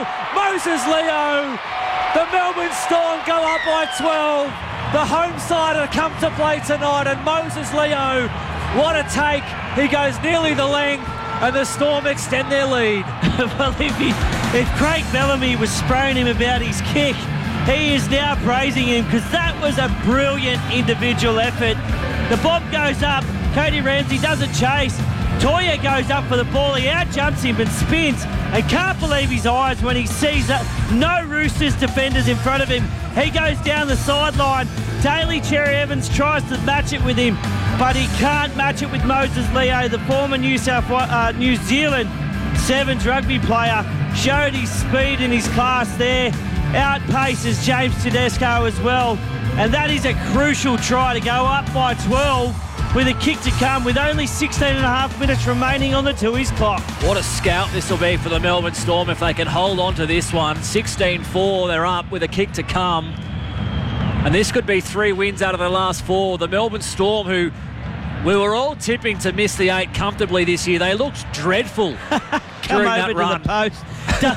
Moses Leo. The Melbourne Storm go up by 12. The home side have come to play tonight, and Moses Leo, what a take. He goes nearly the length, and the Storm extend their lead. Well, if Craig Bellamy was spraying him about his kick, he is now praising him because that was a brilliant individual effort. The bob goes up. Cody Ramsey doesn't chase. Toya goes up for the ball. He out-jumps him and spins and can't believe his eyes when he sees that no Roosters defenders in front of him. He goes down the sideline. Daly Cherry Evans tries to match it with him, but he can't match it with Moses Leo, the former New Zealand Sevens rugby player. Showed his speed and his class there. Outpaces James Tedesco as well. And that is a crucial try to go up by 12 with a kick to come with only 16.5 minutes remaining on the Tooheys clock. What a scout this will be for the Melbourne Storm if they can hold on to this one. 16-4, they're up with a kick to come. And this could be 3 wins out of the last 4. The Melbourne Storm, who we were all tipping to miss the 8 comfortably this year, they looked dreadful during that run. To the post.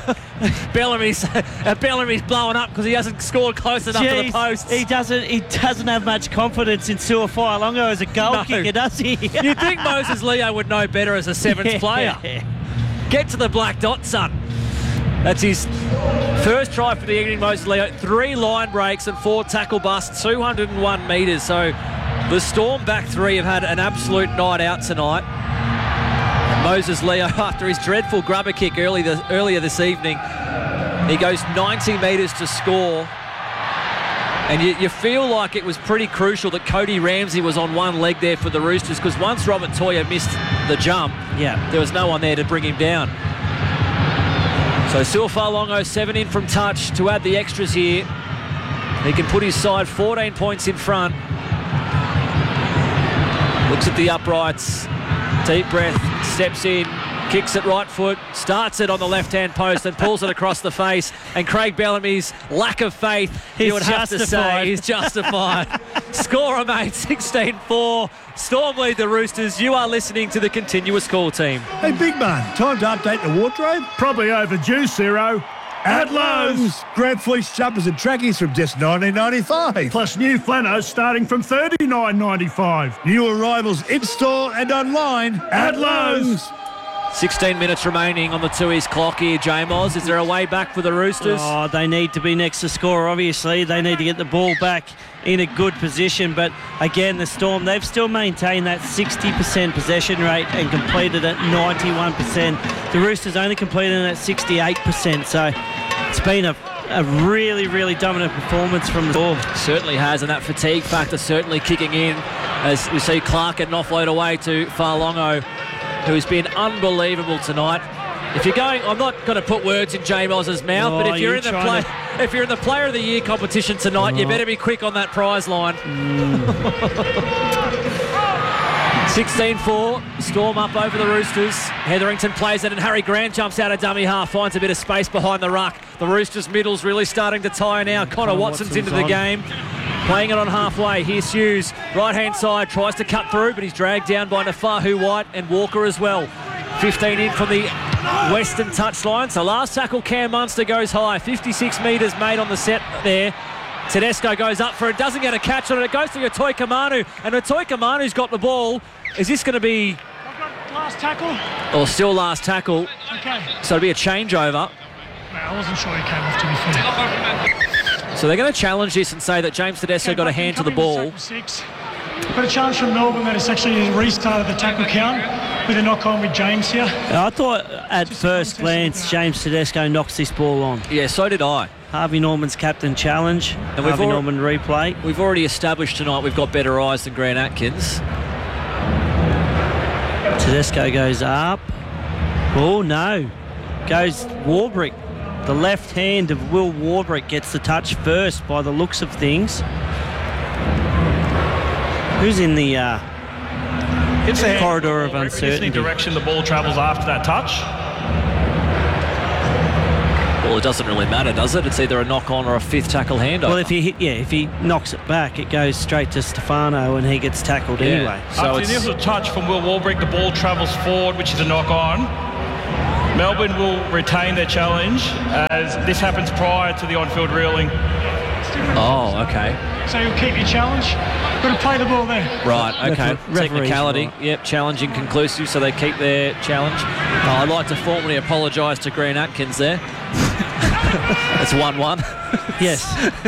Bellamy's blowing up because he hasn't scored close enough to the posts. He doesn't have much confidence in Suafailongo as a goal kicker, does he? You'd think Moses Leo would know better as a sevens player. Get to the black dot, son. That's his first try for the evening, Moses Leo. 3 line breaks and 4 tackle busts, 201 metres. So the Storm back 3 have had an absolute night out tonight. Moses Leo, after his dreadful grubber kick earlier this evening, he goes 90 metres to score. And you feel like it was pretty crucial that Cody Ramsey was on one leg there for the Roosters, because once Robert Toya missed the jump, there was no one there to bring him down. So Suafailongo 7 in from touch to add the extras here. He can put his side 14 points in front. Looks at the uprights. Deep breath, steps in, kicks it right foot, starts it on the left-hand post and pulls it across the face. And Craig Bellamy's lack of faith, you would have to say, is justified. Score remains 16-4. Storm lead the Roosters. You are listening to the Continuous Call team. Hey, big man, time to update the wardrobe? Probably overdue, Ciro. At Lowe's, grab fleece jumpers and trackies from just $19.95. Plus new flannels starting from $39.95. New arrivals in-store and online at Lowe's. 16 minutes remaining on the Tooheys clock here, J-Moz. Is there a way back for the Roosters? Oh, they need to be next to score, obviously. They need to get the ball back in a good position. But again, the Storm, they've still maintained that 60% possession rate and completed at 91%. The Roosters only completed at 68%. So it's been a really, really dominant performance from the Storm. Certainly has, and that fatigue factor certainly kicking in as we see Clark get an offload away to Failongo, who's been unbelievable tonight. If you're going, I'm not going to put words in J-Moz's mouth, but if you're in the Player of the Year competition tonight, you better be quick on that prize line. 16-4, Storm up over the Roosters. Hetherington plays it and Harry Grant jumps out of dummy half, finds a bit of space behind the ruck. The Roosters' middle's really starting to tire now. Connor Watson's into the game. Playing it on halfway. Here's Hughes. Right-hand side, tries to cut through, but he's dragged down by Nafahu White and Walker as well. 15 in from the western touchline. So last tackle, Cam Munster goes high. 56 metres made on the set there. Tedesco goes up for it, doesn't get a catch on it. It goes to Atoi Kamanu, and Atoi Kamanu's got the ball. Is this going to be... Last tackle? Or still last tackle. Okay. So it'll be a changeover. I wasn't sure he came off, to be fair. So they're going to challenge this and say that James Tedesco got a hand to the ball. Got a challenge from Melbourne that it's actually restarted the tackle count with a knock-on with James here. I thought at first glance James Tedesco knocks this ball on. Yeah, so did I. Harvey Norman's captain challenge, and Harvey Norman replay. We've already established tonight we've got better eyes than Grant Atkins. Tedesco goes up. Oh, no. Goes Warbrick. The left hand of Will Warbrick gets the touch first by the looks of things. Who's in the corridor of uncertainty? Any direction the ball travels after that touch? Well, it doesn't really matter, does it? It's either a knock-on or a fifth tackle handover. Well, if he knocks it back, it goes straight to Stefano and he gets tackled anyway. So after the initial touch from Will Warbrick, the ball travels forward, which is a knock-on. Melbourne will retain their challenge as this happens prior to the on-field reeling. Oh, okay. So you'll keep your challenge. Got to play the ball there. Right, okay. Referee's Technicality. right. Yep, challenging conclusive, so they keep their challenge. I'd like to formally apologise to Grant Atkins there. It's 1-1. Yes.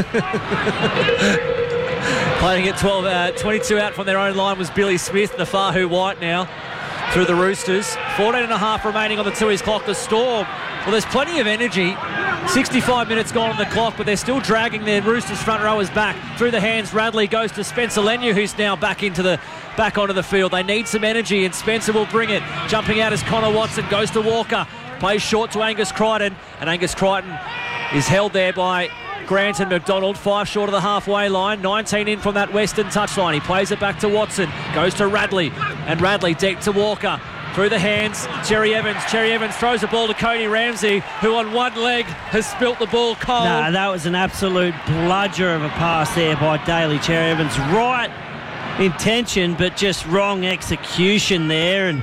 Playing at 22 out from their own line was Billy Smith, Nafahu White now through the Roosters. 14 and a half remaining on the 2's clock. The Storm, well, there's plenty of energy. 65 minutes gone on the clock, but they're still dragging their Roosters front rowers back. Through the hands, Radley goes to Spencer Leniu, who's now back onto the field. They need some energy, and Spencer will bring it. Jumping out as Connor Watson goes to Walker. Plays short to Angus Crichton, and Angus Crichton is held there by Grant and McDonald, 5 short of the halfway line, 19 in from that western touchline. He plays it back to Watson, goes to Radley, and Radley deep to Walker. Through the hands, Cherry Evans. Cherry Evans throws the ball to Cody Ramsey, who on one leg has spilt the ball cold. Nah, that was an absolute bludger of a pass there by Daly Cherry Evans. Right intention, but just wrong execution there. And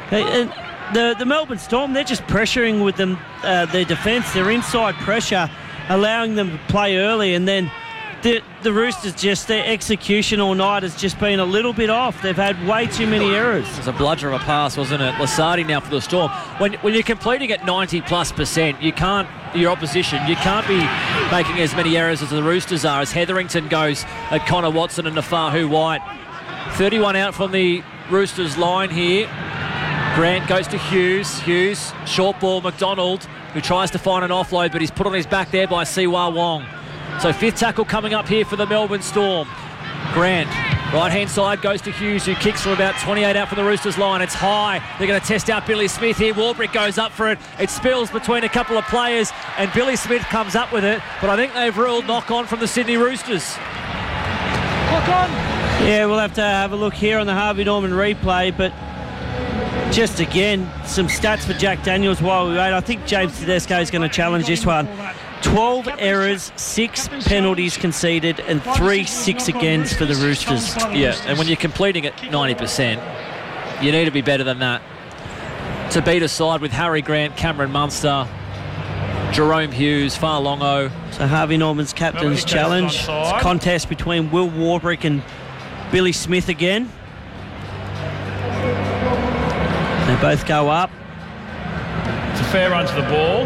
the Melbourne Storm, they're just pressuring with them, their defence, their inside pressure, allowing them to play early, and then the Roosters, just their execution all night has just been a little bit off. They've had way too many errors. It was a bludger of a pass, wasn't it? Lasardi now for the Storm. When you're completing at 90+%, you can't, your opposition, you can't be making as many errors as the Roosters are, as Hetherington goes at Connor Watson and Nafahu White. 31 out from the Roosters line here. Grant goes to Hughes. Hughes, short ball, McDonald, who tries to find an offload, but he's put on his back there by Siwa Wong. So 5th tackle coming up here for the Melbourne Storm. Grant, right-hand side, goes to Hughes, who kicks from about 28 out from the Roosters line. It's high. They're going to test out Billy Smith here. Warbrick goes up for it. It spills between a couple of players, and Billy Smith comes up with it. But I think they've ruled knock-on from the Sydney Roosters. Knock-on! Yeah, we'll have to have a look here on the Harvey Norman replay, but just again, some stats for Jack Daniels while we wait. I think James Tedesco is going to challenge this one. 12 errors, 6 penalties conceded, and 3 6 against for the Roosters. Yeah, and when you're completing at 90%, you need to be better than that. To beat a side with Harry Grant, Cameron Munster, Jerome Hughes, Farlongo. So Harvey Norman's captain's challenge. It's a contest between Will Warbrick and Billy Smith again. They both go up. It's a fair run to the ball.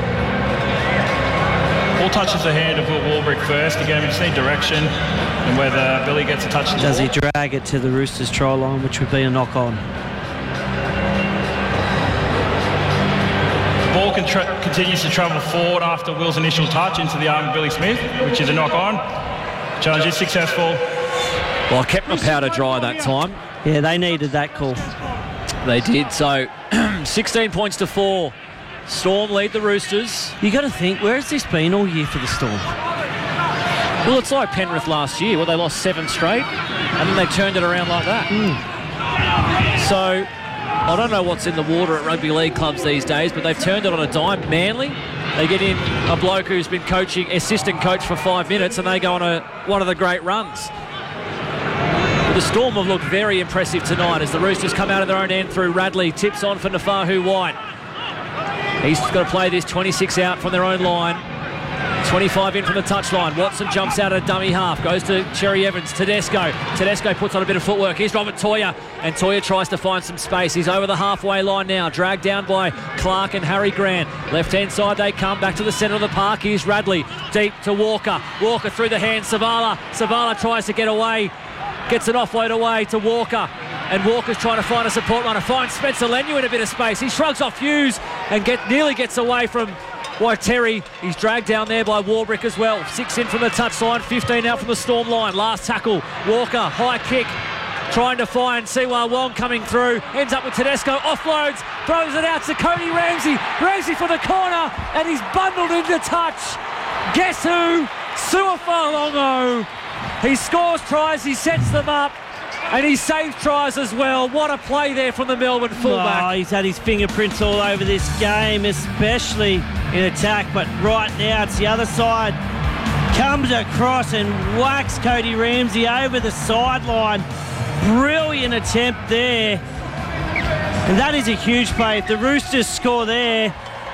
Ball touches the hand of Will Warbrick first. Again, we just need direction and whether Billy gets a touch. Does he drag it to the Roosters try line, which would be a knock-on? The ball continues to travel forward after Will's initial touch into the arm of Billy Smith, which is a knock-on. Challenge is successful. Well, I kept my powder dry that time. Yeah, they needed that call. They did. So 16 points to 4. Storm lead the Roosters. You got to think, where has this been all year for the Storm? Well, it's like Penrith last year, where they lost 7 straight, and then they turned it around like that. So I don't know what's in the water at rugby league clubs these days, but they've turned it on a dime. Manly, they get in a bloke who's been coaching, assistant coach for 5 minutes, and they go on one of the great runs. The Storm have looked very impressive tonight as the Roosters come out of their own end through Radley. Tips on for Nafahu White. He's got to play this 26 out from their own line. 25 in from the touchline. Watson jumps out at a dummy half. Goes to Cherry Evans. Tedesco. Tedesco puts on a bit of footwork. Here's Robert Toya. And Toya tries to find some space. He's over the halfway line now. Dragged down by Clark and Harry Grant. Left-hand side they come. Back to the centre of the park. Here's Radley. Deep to Walker. Walker through the hands. Savala. Savala tries to get away. Gets an offload away to Walker. And Walker's trying to find a support runner. Finds Spencer Leniu in a bit of space. He shrugs off Hughes and nearly gets away from Waiteri. He's dragged down there by Warbrick as well. 6 in from the touchline, 15 out from the Storm line. Last tackle, Walker, high kick. Trying to find Siwa Wong coming through. Ends up with Tedesco, offloads, throws it out to Cody Ramsey. Ramsey for the corner, and he's bundled into touch. Guess who? Su'Afalongo. He scores tries, he sets them up. And he saves tries as well. What a play there from the Melbourne fullback. Oh, he's had his fingerprints all over this game, especially in attack. But right now, it's the other side. Comes across and whacks Cody Ramsey over the sideline. Brilliant attempt there. And that is a huge play. If the Roosters score there,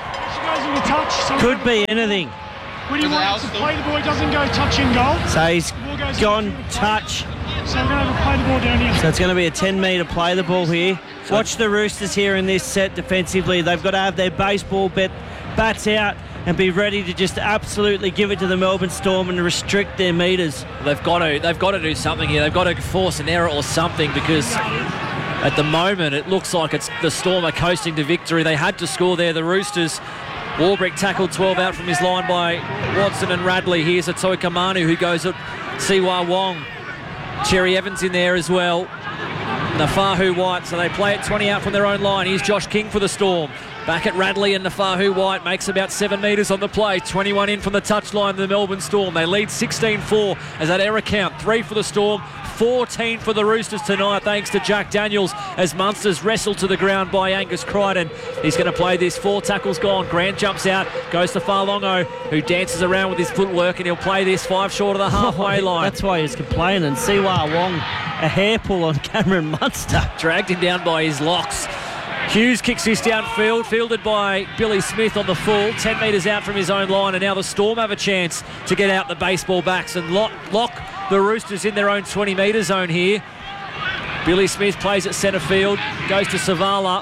could be anything. When he wants to play the ball, he doesn't go touch and goal. So he's gone touch. So we're going to play the ball down here. So it's going to be a 10-metre play the ball here. Watch the Roosters here in this set defensively. They've got to have their baseball bats out and be ready to just absolutely give it to the Melbourne Storm and restrict their metres. They've got to do something here. They've got to force an error or something, because at the moment it looks like it's the Storm are coasting to victory. They had to score there, the Roosters. Warbrick tackled 12 out from his line by Watson and Radley. Here's a Toikamanu who goes at Siwa Wong. Cherry Evans in there as well. Nafahu White, so they play it 20 out from their own line. Here's Josh King for the Storm. Back at Radley, and Nafahu White makes about 7 metres on the play. 21 in from the touchline of the Melbourne Storm. They lead 16-4 as that error count. 3 for the Storm, 14 for the Roosters tonight, thanks to Jack Daniels, as Munster's wrestled to the ground by Angus Crichton. He's going to play this. 4 tackles gone. Grant jumps out, goes to Farlongo, who dances around with his footwork, and he'll play this 5 short of the halfway line. That's why he's complaining. Siwa Wong, a hair pull on Cameron Munster. Dragged him down by his locks. Hughes kicks this downfield, fielded by Billy Smith on the full, 10 metres out from his own line, and now the Storm have a chance to get out the baseball backs and lock the Roosters in their own 20-metre zone here. Billy Smith plays at centre field, goes to Savala.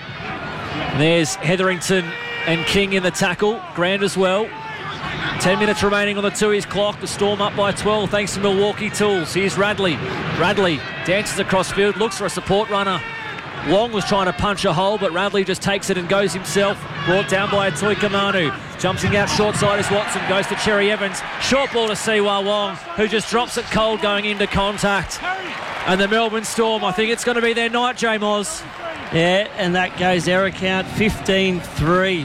There's Hetherington and King in the tackle, Grant as well. 10 minutes remaining on the 2-ish clock. The Storm up by 12 thanks to Milwaukee Tools. Here's Radley. Radley dances across field, looks for a support runner. Wong was trying to punch a hole, but Radley just takes it and goes himself. Brought down by a Toikamanu. Jumping out short side as Watson goes to Cherry Evans. Short ball to Siwa Wong, who just drops it cold going into contact. And the Melbourne Storm, I think it's going to be their night, J. Moz. Yeah, and that goes error count 15-3.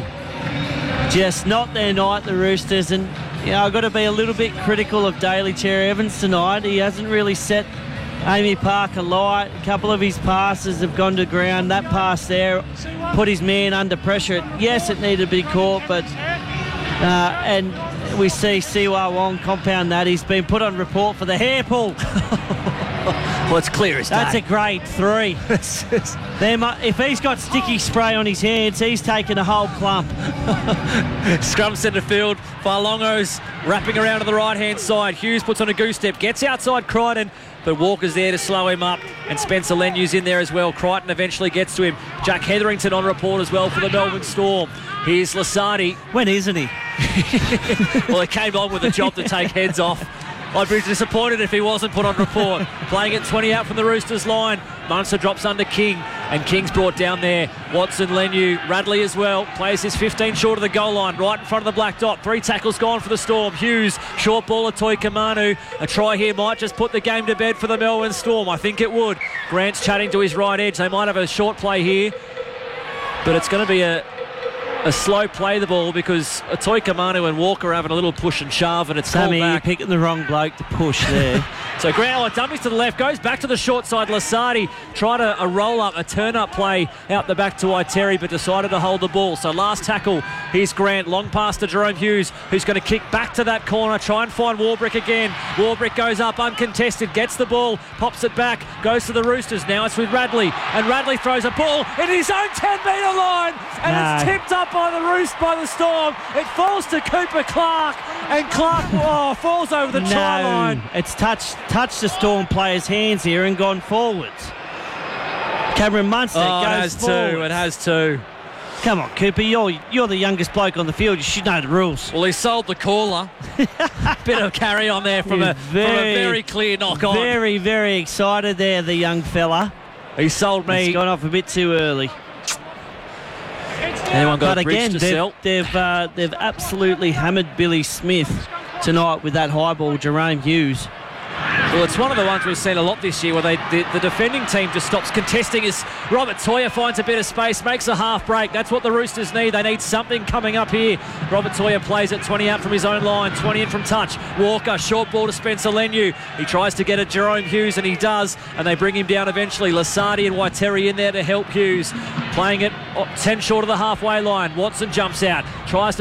Just not their night, the Roosters. And, you know, I've got to be a little bit critical of Daly Cherry Evans tonight. He hasn't really set Amy Parker light. A couple of his passes have gone to ground. That pass there put his man under pressure. Yes, it needed to be caught, but and we see Siwa Wong compound that. He's been put on report for the hair pull. Well, it's clear as day. That's a grade 3. If he's got sticky spray on his hands, he's taken a whole clump. Scrum centre field. Farlongo's wrapping around to the right-hand side. Hughes puts on a goose step, gets outside Crichton, but Walker's there to slow him up, and Spencer Lenyu's in there as well. Crichton eventually gets to him. Jack Hetherington on report as well for the Melbourne Storm. Here's Lasardi. When isn't he? Well, he came on with a job to take heads off. I'd be disappointed if he wasn't put on report. Playing it 20 out from the Roosters line. Munster drops under King, and King's brought down there. Watson, Lenu, Radley as well. Plays his 15 short of the goal line, right in front of the black dot. 3 tackles gone for the Storm. Hughes, short ball of Toikamanu. A try here might just put the game to bed for the Melbourne Storm. I think it would. Grant's chatting to his right edge. They might have a short play here, but it's going to be a slow play the ball, because Toikamanu and Walker are having a little push and shove, and it's Sammy back. picking the wrong bloke to push there. So Grant dummies to the left, goes back to the short side. Lasardi tried a roll-up, a turn-up play out the back to Waiteri, but decided to hold the ball. So last tackle, here's Grant, long pass to Jerome Hughes, who's going to kick back to that corner, try and find Warbrick again. Warbrick goes up uncontested, gets the ball, pops it back, goes to the Roosters. Now it's with Radley, and Radley throws a ball in his own 10-metre line, and it's tipped up by the Storm. It falls to Cooper Clark, and Clark falls over the try line. It's touched the Storm player's hands here and gone forwards. Cameron Munster goes forwards. It has too. Come on, Cooper, you're the youngest bloke on the field. You should know the rules. Well, he sold the caller. Bit of carry on there from a very clear knock on. Very, very excited there, the young fella. He sold me. He's gone off a bit too early. Anyone got a bridge to sell? They've absolutely hammered Billy Smith tonight with that high ball, Jerome Hughes. Well, it's one of the ones we've seen a lot this year where the defending team just stops contesting as Robert Toyer finds a bit of space, makes a half break. That's what the Roosters need. They need something coming up here. Robert Toyer plays it 20 out from his own line, 20 in from touch. Walker, short ball to Spencer Lenu. He tries to get at Jerome Hughes, and he does, and they bring him down eventually. Lasardi and Waiteri in there to help Hughes. Playing it 10 short of the halfway line. Watson jumps out, tries to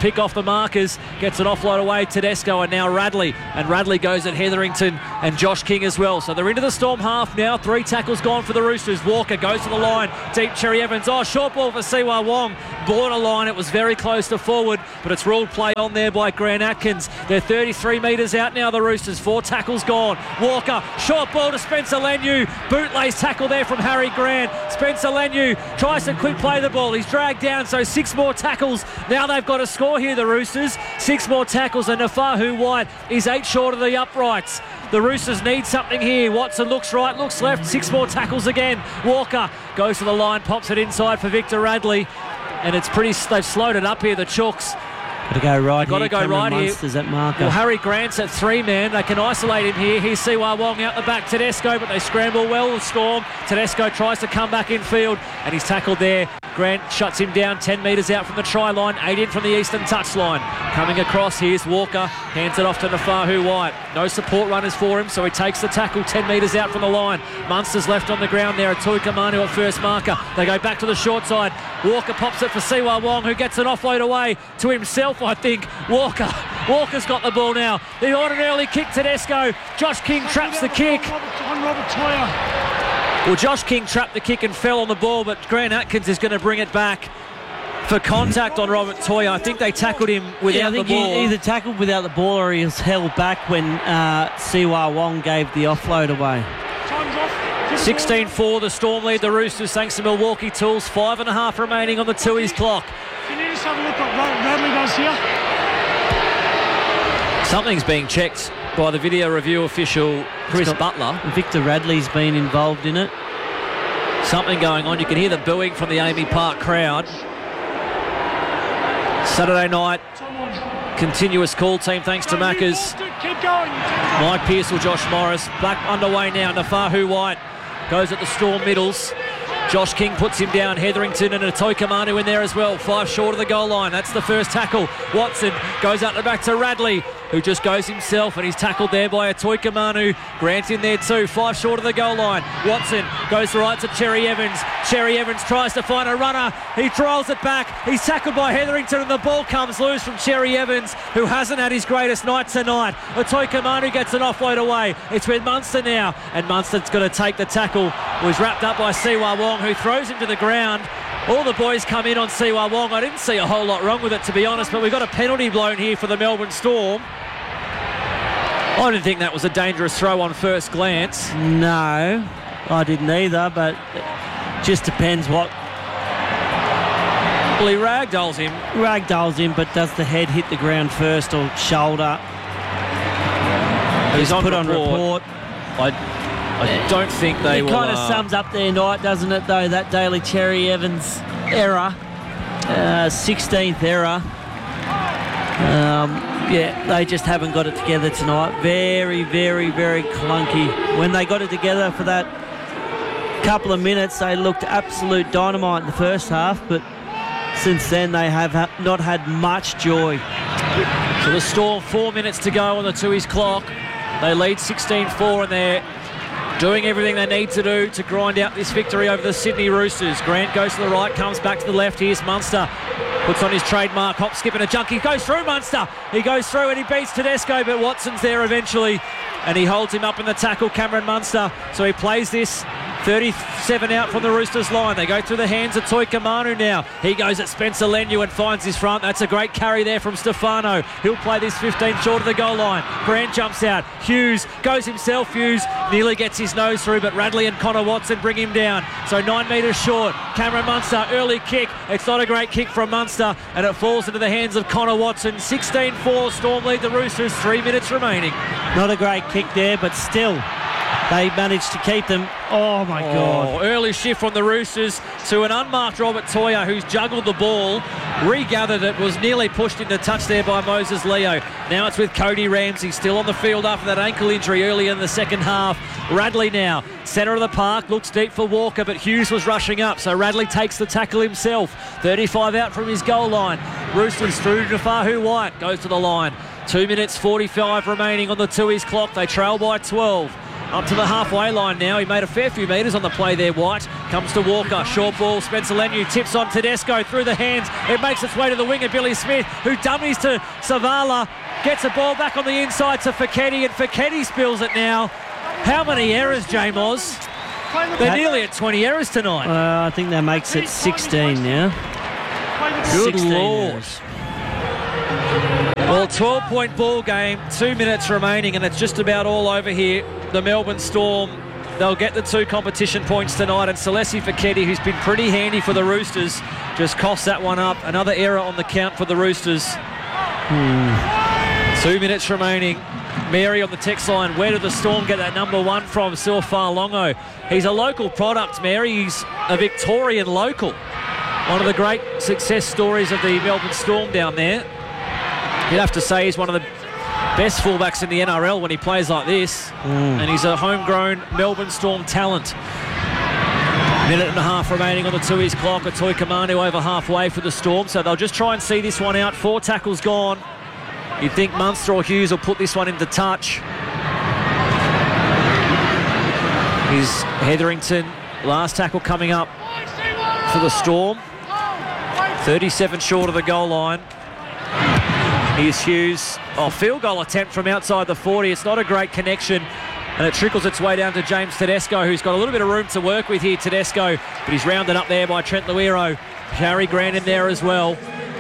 pick off the markers, gets an offload away. Tedesco and now Radley. And Radley goes at Hetherington and Josh King as well. So they're into the Storm half now. 3 tackles gone for the Roosters. Walker goes to the line. Deep Cherry Evans. Oh, short ball for Siwa Wong. Borderline. It was very close to forward, but it's ruled play on there by Grant Atkins. They're 33 metres out now, the Roosters. 4 tackles gone. Walker, short ball to Spencer Leniu. Bootlace tackle there from Harry Grant. Spencer Leniu tries to quick play the ball. He's dragged down, so 6 more tackles. Now they've got to score here, the Roosters. 6 more tackles, and Nafahu White is 8 short of the uprights. The Roosters need something here. Watson looks right, looks left. 6 more tackles again. Walker goes to the line, pops it inside for Victor Radley. And it's pretty, they've slowed it up here, the Chooks. Got to go right here. Got to go right here. Munster's at marker. Well, Harry Grant's at 3-man. They can isolate him here. Here's Siwa Wong out the back. Tedesco, but they scramble well with Storm. Tedesco tries to come back in field, and he's tackled there. Grant shuts him down 10 metres out from the try line, 8 in from the eastern touchline. Coming across, here's Walker. Hands it off to Nafahu White. No support runners for him, so he takes the tackle 10 metres out from the line. Munster's left on the ground there. Tuikamanu at first marker. They go back to the short side. Walker pops it for Siwa Wong, who gets an offload away to himself, I think. Walker's got the ball now. They on an early kick, Tedesco. Josh King traps the kick. Robert Toya. Well, Josh King trapped the kick and fell on the ball, but Grant Atkins is going to bring it back for contact on Robert Toya. I think they tackled him without the ball. He either tackled without the ball or he was held back when Siwa Wong gave the offload away. 16-4, the Storm lead the Roosters thanks to Milwaukee Tools. 5.5 remaining on the Tooheys clock. Can you just have a look at what Radley does here? Something's being checked by the video review official Chris Butler. Victor Radley's been involved in it. Something going on. You can hear the booing from the Amy Park crowd. Saturday night, continuous call team thanks to Maccas. Keep going. Mike Pearsall, Josh Morris. Back underway now. Nafahu White goes at the Storm middles. Josh King puts him down. Hetherington and Atoikamanu in there as well. 5 short of the goal line. That's the first tackle. Watson goes out the back to Radley, who just goes himself, and he's tackled there by Atoikamanu. Grant in there too. 5 short of the goal line. Watson goes right to Cherry Evans. Cherry Evans tries to find a runner. He trials it back. He's tackled by Hetherington, and the ball comes loose from Cherry Evans, who hasn't had his greatest night tonight. Atoikamanu gets an offload away. It's with Munster now, and Munster's going to take the tackle. Was wrapped up by Siwa Wong, who throws him to the ground. All the boys come in on Siwa Wong. I didn't see a whole lot wrong with it, to be honest, but we've got a penalty blown here for the Melbourne Storm. I didn't think that was a dangerous throw on first glance. No, I didn't either, but it just depends what. Well, he ragdolls him. Ragdolls him, but does the head hit the ground first or shoulder? He's put on report. I don't think they will. It kind of sums up their night, doesn't it, though, that Daly Cherry Evans error. 16th error. Yeah, they just haven't got it together tonight. Very, very, very clunky. When they got it together for that couple of minutes, they looked absolute dynamite in the first half, but since then they have not had much joy. So the Storm, 4 minutes to go on the Tooheys clock. They lead 16-4, and they're doing everything they need to do to grind out this victory over the Sydney Roosters. Grant goes to the right, comes back to the left. Here's Munster. Puts on his trademark hop, skip and a junkie. Goes through Munster. He goes through and he beats Tedesco, but Watson's there eventually. And he holds him up in the tackle, Cameron Munster. So he plays this 37 out from the Roosters line. They go through the hands of Tuikamanu now. He goes at Spencer Leniu and finds his front. That's a great carry there from Stefano. He'll play this 15 short of the goal line. Grant jumps out. Hughes goes himself. Hughes nearly gets his nose through, but Radley and Connor Watson bring him down. So 9 metres short. Cameron Munster, early kick. It's not a great kick from Munster, and it falls into the hands of Connor Watson. 16-4, Storm lead the Roosters. 3 minutes remaining. Not a great kick there, but still they managed to keep them. Oh, my God. Early shift from the Roosters to an unmarked Robert Toya, who's juggled the ball, regathered it, was nearly pushed into touch there by Moses Leo. Now it's with Cody Ramsey, still on the field after that ankle injury early in the second half. Radley now, centre of the park, looks deep for Walker, but Hughes was rushing up, so Radley takes the tackle himself. 35 out from his goal line. Roosters through to Nafahu White, goes to the line. 2 minutes 45 remaining on the Tooheys clock. They trail by 12. Up to the halfway line now. He made a fair few metres on the play there, White. Comes to Walker. Short ball. Spencer Leniu tips on Tedesco through the hands. It makes its way to the winger, Billy Smith, who dummies to Savala. Gets the ball back on the inside to Fekete, and Fekete spills it now. How many errors, J-Moz? They're nearly at 20 errors tonight. I think that makes it 16 now. Good 16 Lord. errors. Well, 12-point ball game, 2 minutes remaining, and it's just about all over here. The Melbourne Storm, they'll get the 2 competition points tonight, and Celesi Fekete, who's been pretty handy for the Roosters, just costs that one up. Another error on the count for the Roosters. 2 minutes remaining. Mary on the text line, where did the Storm get that number 1 from? Sil Fa'alongo. He's a local product, Mary. He's a Victorian local. One of the great success stories of the Melbourne Storm down there. You'd have to say he's one of the best fullbacks in the NRL when he plays like this. And he's a homegrown Melbourne Storm talent. Minute and a half remaining on the Tui's clock. Atoi Kamanu over halfway for the Storm, so they'll just try and see this one out. 4 tackles gone. You'd think Munster or Hughes will put this one into touch. Here's Hetherington. Last tackle coming up for the Storm. 37 short of the goal line. Here's Hughes. Field goal attempt from outside the 40. It's not a great connection, and it trickles its way down to James Tedesco, who's got a little bit of room to work with here, Tedesco, but he's rounded up there by Trent Luero. Harry Grant in there as well.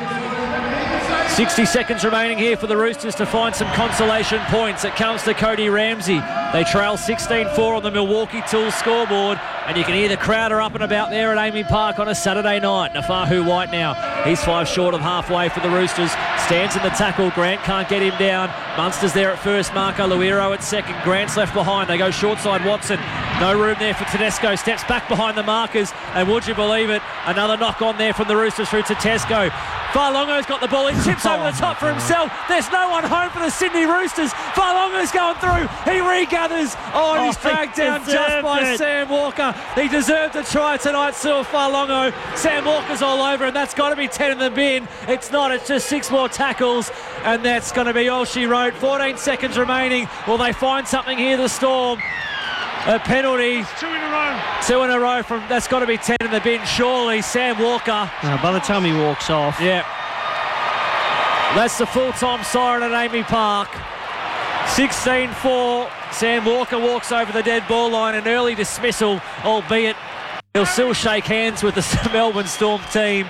60 seconds remaining here for the Roosters to find some consolation points. It comes to Cody Ramsey. They trail 16-4 on the Milwaukee Tools scoreboard, and you can hear the crowd are up and about there at Amy Park on a Saturday night. Nafahu White now. He's 5 short of halfway for the Roosters. Stands in the tackle. Grant can't get him down. Munster's there at first. Marco Luero at second. Grant's left behind. They go short side Watson. No room there for Tedesco. Steps back behind the markers, and would you believe it, another knock on there from the Roosters through to Tedesco. Fa'alongo's got the ball. He tips over the top for himself. There's no one home for the Sydney Roosters. Fa'alongo's going through. He regathers. And he's dragged down just by Sam Walker. He deserved a try tonight, Sil Fa'alongo. Sam Walker's all over, and that's got to be 10 in the bin. It's not. It's just 6 more tackles, and that's going to be all she wrote. 14 seconds remaining. Will they find something here, the Storm? A penalty. 2 in a row. 2 in a row from, that's got to be 10 in the bin, surely. Sam Walker. By the time he walks off. Yeah. That's the full-time siren at Amy Park. 16-4. Sam Walker walks over the dead ball line, an early dismissal, albeit he'll still shake hands with the Melbourne Storm team.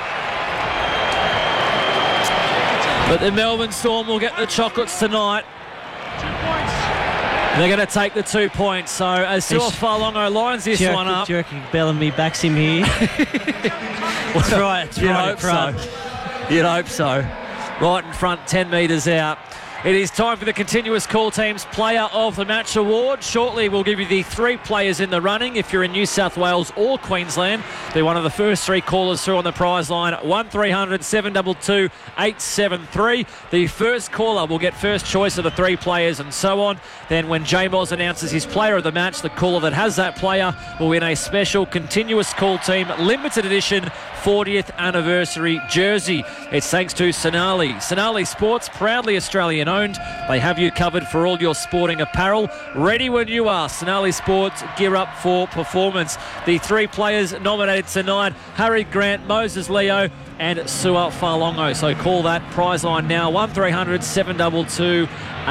But the Melbourne Storm will get the chocolates tonight. 2 points. They're going to take the 2 points. So as Sil Fa'alongo lines this one up. Do you reckon Bellamy backs him here? That's right. It's right in front. You'd hope so. Right in front, 10 metres out. It is time for the Continuous Call Team's Player of the Match Award. Shortly, we'll give you the 3 players in the running. If you're in New South Wales or Queensland, be one of the first 3 callers through on the prize line, 1300 722 873. The first caller will get first choice of the 3 players and so on. Then when J-Moz announces his Player of the Match, the caller that has that player will win a special Continuous Call Team limited edition 40th anniversary jersey. It's thanks to Sonali. Sonali Sports, proudly Australian owned. They have you covered for all your sporting apparel. Ready when you are. Sonali Sports, gear up for performance. The 3 players nominated tonight, Harry Grant, Moses Leo and Sua Fa'alongo. So call that prize line now, 1300 722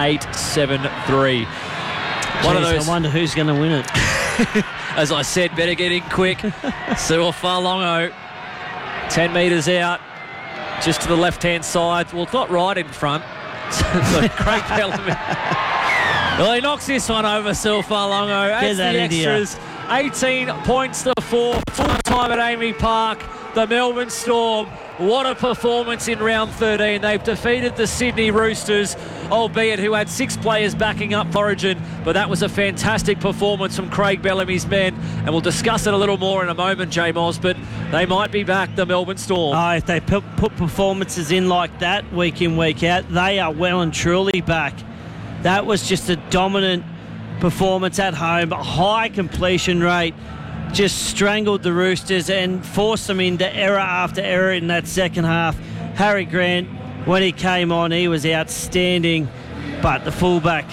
873. One of those. I wonder who's going to win it. As I said, better get in quick. Sua Fa'alongo, 10 metres out, just to the left-hand side. Well, not right in front. So Craig Bellamy. Well, he knocks this one over, Sil Fa'alongo. Adds the extras. 18 points to 4. Full time at Amy Park. The Melbourne Storm. What a performance in round 13. They've defeated the Sydney Roosters, albeit who had 6 players backing up Origin. But that was a fantastic performance from Craig Bellamy's men. And we'll discuss it a little more in a moment, J-Moz. But they might be back, the Melbourne Storm. If they put performances in like that week in, week out, they are well and truly back. That was just a dominant performance at home. A high completion rate. Just strangled the Roosters and forced them into error after error in that second half. Harry Grant, when he came on, he was outstanding. But the fullback,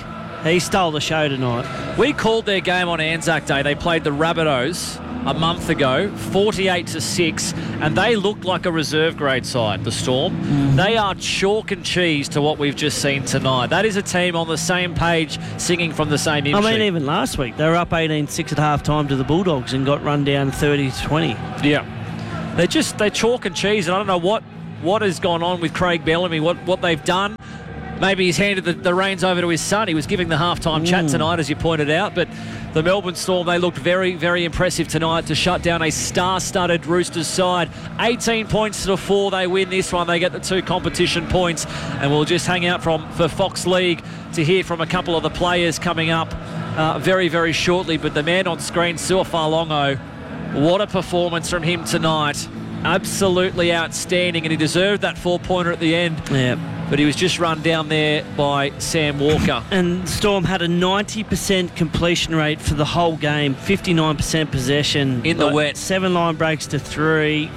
He stole the show tonight. We called their game on Anzac Day. They played the Rabbitohs a month ago, 48-6, and they looked like a reserve grade side, the Storm. They are chalk and cheese to what we've just seen tonight. That is a team on the same page, singing from the same hymn I mean, sheet. even last week, they were up 18-6 at half-time to the Bulldogs and got run down 30-20. Yeah. They're chalk and cheese, and I don't know what has gone on with Craig Bellamy, what they've done. Maybe he's handed the reins over to his son. He was giving the half-time chat tonight, as you pointed out. But the Melbourne Storm, they looked very, very impressive tonight to shut down a star-studded Roosters side. 18 points to 4. They win this one. They get the 2 competition points. And we'll just hang out for Fox League to hear from a couple of the players coming up very, very shortly. But the man on screen, Suafailongo, what a performance from him tonight. Absolutely outstanding. And he deserved that 4-pointer at the end. Yeah. But he was just run down there by Sam Walker. And Storm had a 90% completion rate for the whole game, 59% possession. In the wet. 7 line breaks to 3.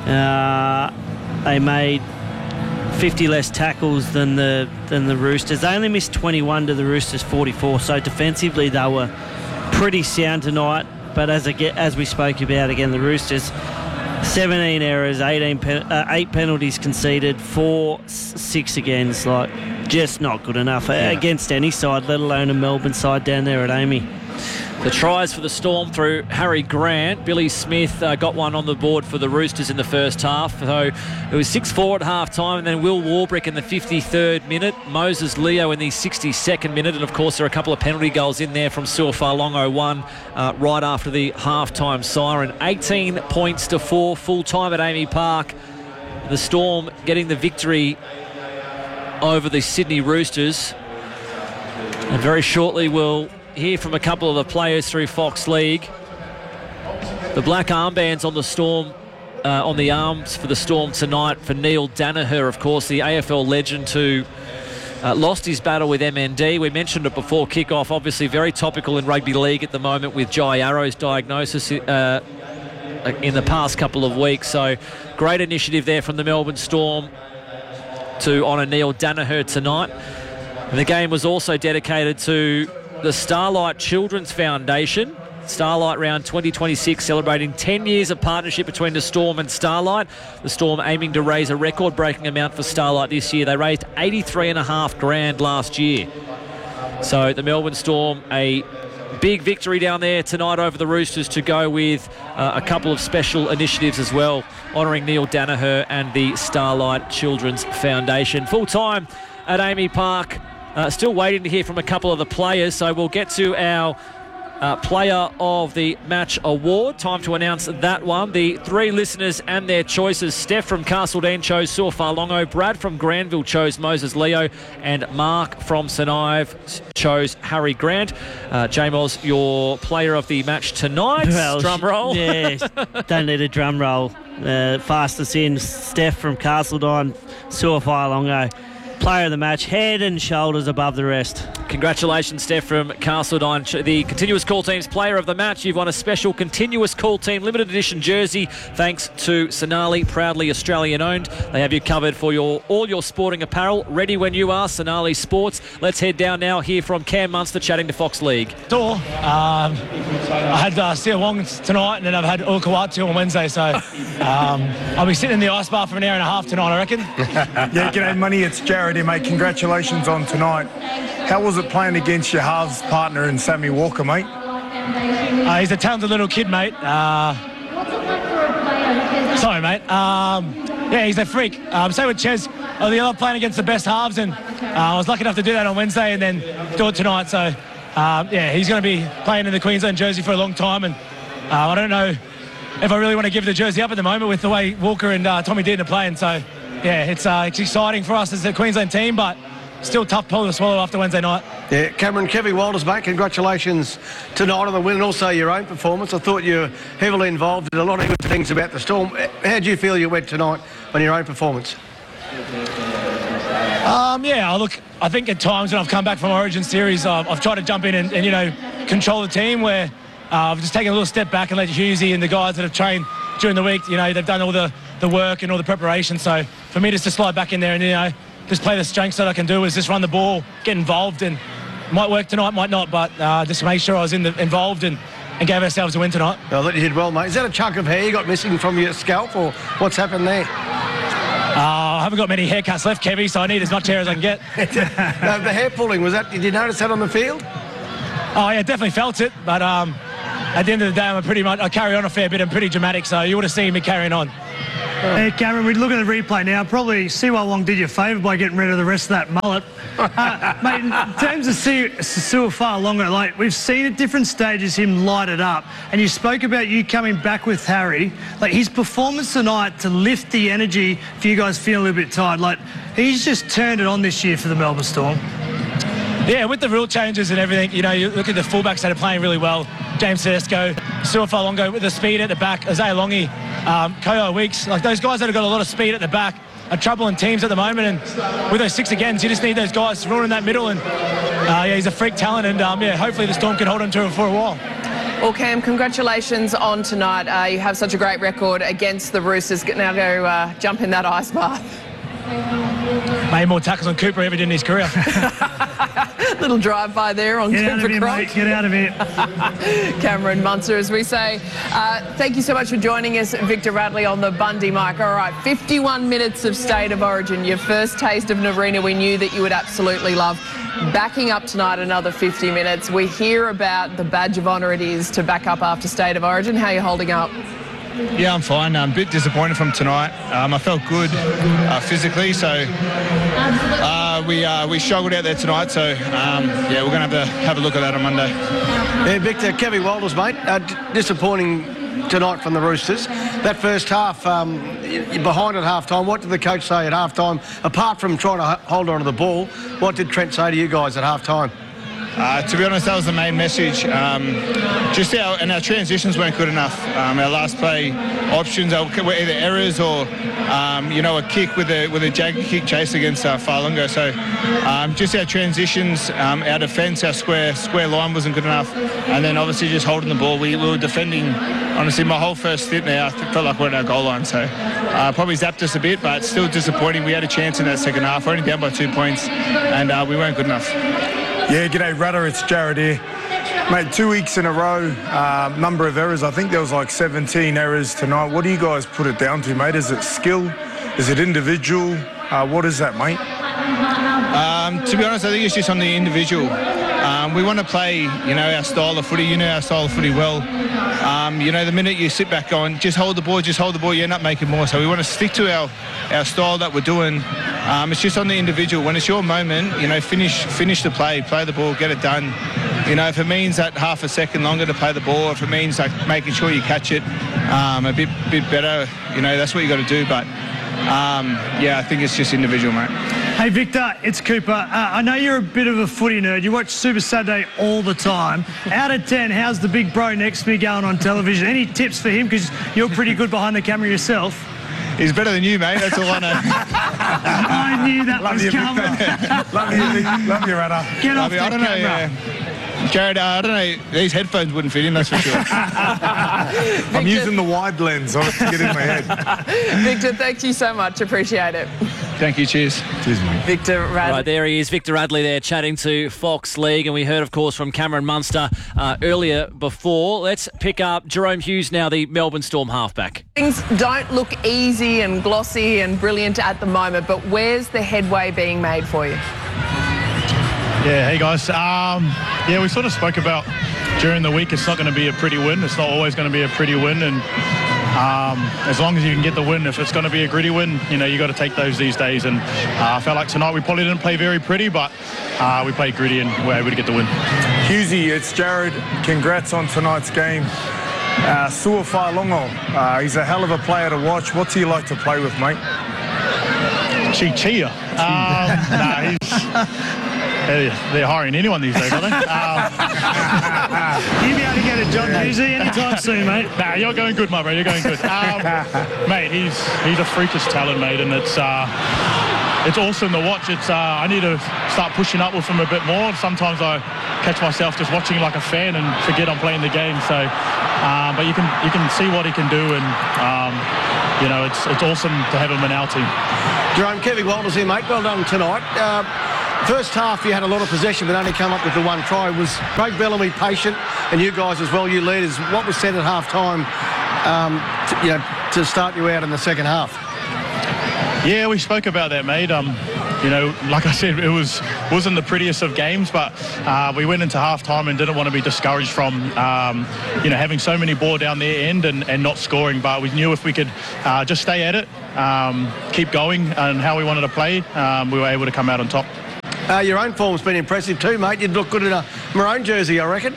They made 50 less tackles than the Roosters. They only missed 21 to the Roosters 44. So defensively they were pretty sound tonight. But as we spoke about again, the Roosters, 17 errors, 8 penalties conceded, 4-6 against, like, just not good enough against any side, let alone a Melbourne side down there at Amy. The tries for the Storm through Harry Grant. Billy Smith got one on the board for the Roosters in the first half. So it was 6-4 at half-time, and then Will Warbrick in the 53rd minute, Moses Leo in the 62nd minute, and of course there are a couple of penalty goals in there from Suafailongo, one right after the half-time siren. 18 points to 4, full time at Amy Park. The Storm getting the victory over the Sydney Roosters. And very shortly we'll hear from a couple of the players through Fox League. The black armbands on the Storm, on the arms for the Storm tonight for Neil Danaher, of course, the AFL legend who lost his battle with MND. We mentioned it before kick-off, obviously very topical in rugby league at the moment with Jai Arrow's diagnosis in the past couple of weeks. So great initiative there from the Melbourne Storm to honour Neil Danaher tonight. And the game was also dedicated to the Starlight Children's Foundation. Starlight Round 2026, celebrating 10 years of partnership between the Storm and Starlight. The Storm aiming to raise a record-breaking amount for Starlight this year. They raised $83,500 last year. So the Melbourne Storm, a big victory down there tonight over the Roosters to go with a couple of special initiatives as well, honouring Neil Danaher and the Starlight Children's Foundation. Full time at Amy Park. Still waiting to hear from a couple of the players, so we'll get to our Player of the Match award. Time to announce that one. The 3 listeners and their choices. Steph from Castledene chose Suafailongo, Brad from Granville chose Moses Leo, and Mark from St Ives chose Harry Grant. J-Moz, your Player of the Match tonight. Well, drum roll. Yes, don't need a drum roll. Fastest in, Steph from Castledene, Suafailongo. Player of the match, head and shoulders above the rest. Congratulations, Steph from Castledine, the Continuous Call Team's Player of the Match. You've won a special Continuous Call Team limited edition jersey thanks to Sonali, proudly Australian owned. They have you covered for all your sporting apparel. Ready when you are, Sonali Sports. Let's head down now, hear from Cam Munster chatting to Fox League. I had Sia Wong tonight, and then I've had Ukawatu on Wednesday, so I'll be sitting in the ice bar for an hour and a half tonight, I reckon. Yeah, g'day, Money. It's Jared here, mate. Congratulations on tonight. How was it playing against your halves partner in Sammy Walker, mate? He's a talented little kid, mate. Sorry, mate. Yeah, he's a freak. Same with Ches. The other playing against the best halves, and I was lucky enough to do that on Wednesday and then do it tonight. So, yeah, he's going to be playing in the Queensland jersey for a long time, and I don't know if I really want to give the jersey up at the moment with the way Walker and Tommy Dearden are playing. So, yeah, it's exciting for us as a Queensland team, but still tough pill to swallow after Wednesday night. Yeah, Cameron, Kevin Walters, mate, congratulations tonight on the win and also your own performance. I thought you were heavily involved in a lot of good things about the Storm. How do you feel you went tonight on your own performance? Yeah, look, I think at times when I've come back from Origin Series, I've tried to jump in and you know, control the team, where I've just taken a little step back and let Hughesy and the guys that have trained during the week, you know, they've done all the work and all the preparation. So for me just to slide back in there and, you know, just play the strengths that I can do is just run the ball, get involved, and might work tonight, might not, but just to make sure I was involved and gave ourselves a win tonight. I thought you did well, mate. Is that a chunk of hair you got missing from your scalp, or what's happened there? I haven't got many haircuts left, Kevy, so I need as much hair as I can get. No, the hair pulling, did you notice that on the field? Oh, yeah, definitely felt it, but at the end of the day, I carry on a fair bit. I'm pretty dramatic, so you would have seen me carrying on. Hey, Cameron, we look at the replay now. Probably Siwa Wong did you a favour by getting rid of the rest of that mullet. Mate, in terms of Su'Afar Longo, like, we've seen at different stages him light it up. And you spoke about you coming back with Harry. Like, his performance tonight to lift the energy for you guys feeling a little bit tired. Like, he's just turned it on this year for the Melbourne Storm. Yeah, with the rule changes and everything, you know, you look at the fullbacks that are playing really well. James Tedesco, Su'Afar Longo with the speed at the back, Isaiah Longy, Koyo Weeks, like those guys that have got a lot of speed at the back are troubling teams at the moment, and with those 6 agains, you just need those guys running in that middle, and yeah, he's a freak talent, and yeah, hopefully the Storm can hold him to it for a while. Well, Cam, congratulations on tonight. You have such a great record against the Roosters. Now go jump in that ice bath. Made more tackles than Cooper ever did in his career. Little drive-by there on Get out Cooper of here, Cronk. mate. Get out of here. Cameron Munster, as we say. Thank you so much for joining us, Victor Radley, on the Bundy mic. All right, 51 minutes of State of Origin. Your first taste of an arena we knew that you would absolutely love. Backing up tonight another 50 minutes. We hear about the badge of honour it is to back up after State of Origin. How are you holding up? Yeah, I'm fine. I'm a bit disappointed from tonight. I felt good physically, so we struggled out there tonight. So yeah, we're going to have a look at that on Monday. Yeah, Victor, Kevin Walters, mate. Disappointing tonight from the Roosters. That first half, you're behind at half-time. What did the coach say at half-time? Apart from trying to hold on to the ball, what did Trent say to you guys at half-time? To be honest, that was the main message. Just our transitions weren't good enough. Our last play options were either errors or, you know, a kick with a jag kick chase against Farlungo. So just our transitions, our defence, our square line wasn't good enough. And then obviously just holding the ball. We were defending, honestly, my whole first stint there, I felt like we're at our goal line. So probably zapped us a bit, but still disappointing. We had a chance in that second half. We're only down by 2 points, and we weren't good enough. Yeah, g'day, Rudder. It's Jared here. Mate, 2 weeks in a row, number of errors. I think there was like 17 errors tonight. What do you guys put it down to, mate? Is it skill? Is it individual? What is that, mate? To be honest, I think it's just on the individual. We want to play, you know, our style of footy. You know our style of footy well. You know, the minute you sit back going, just hold the ball, you end up making more. So we want to stick to our style that we're doing. It's just on the individual. When it's your moment, you know, finish the play the ball, get it done. You know, if it means that half a second longer to play the ball, if it means like making sure you catch it a bit better, you know, that's what you got to do. But yeah, I think it's just individual, mate. Hey, Victor, it's Cooper. I know you're a bit of a footy nerd. You watch Super Saturday all the time. Out of 10, how's the big bro next to me going on television? Any tips for him? Because you're pretty good behind the camera yourself. He's better than you, mate. That's all I know. I knew that was coming. Love you, Rudder. Get off the camera. I don't know, yeah. Jared, I don't know. These headphones wouldn't fit in, that's for sure. I'm using the wide lens on it to get in my head. Victor, thank you so much. Appreciate it. Thank you. Cheers. Cheers, mate. Victor Radley. Right, there he is, Victor Radley there chatting to Fox League. And we heard, of course, from Cameron Munster earlier before. Let's pick up Jerome Hughes now, the Melbourne Storm halfback. Things don't look easy and glossy and brilliant at the moment, but where's the headway being made for you? Yeah, hey guys. Yeah, we sort of spoke about during the week it's not going to be a pretty win. It's not always going to be a pretty win, and as long as you can get the win, if it's going to be a gritty win, you know, you got to take those these days. And I felt like tonight we probably didn't play very pretty, but we played gritty and we're able to get the win. Hughesy, it's Jared. Congrats on tonight's game. Su'Afar Longo, he's a hell of a player to watch. What's he like to play with, mate? Chia. Nah, he's... They're hiring anyone these days, aren't they? You'll be able to get a John Hughesy anytime soon, mate. Nah, you're going good, my bro. You're going good. Mate, he's a freakish talent, mate, and it's awesome to watch. I need to start pushing up with him a bit more. Sometimes I catch myself just watching like a fan and forget I'm playing the game. So, but you can see what he can do, and you know, it's awesome to have him in our team. Jerome, Kevin Walters here, mate. Well done tonight. First half, you had a lot of possession, but only come up with the one try. Was Craig Bellamy patient, and you guys as well, you leaders? What was said at half time, to start you out in the second half? Yeah, we spoke about that, mate. Like I said, it wasn't the prettiest of games, but we went into half-time and didn't want to be discouraged from, having so many ball down their end and not scoring. But we knew if we could just stay at it, keep going, and how we wanted to play, we were able to come out on top. Your own form's been impressive too, mate. You'd look good in a maroon jersey, I reckon.